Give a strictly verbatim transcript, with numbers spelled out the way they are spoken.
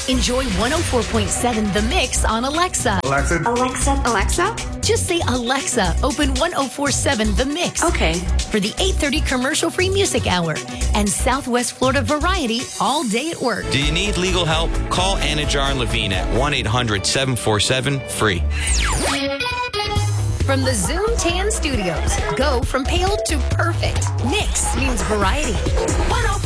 Enjoy one oh four point seven The Mix on Alexa. Alexa. Alexa. Alexa? Just say Alexa, open one oh four point seven The Mix. Okay. For the eight thirty commercial-free music hour and Southwest Florida variety all day at work. Do you need legal help? Call Anajar and Levine at one eight hundred seven four seven free. From the Zoom Tan Studios, go from pale to perfect. Mix means variety.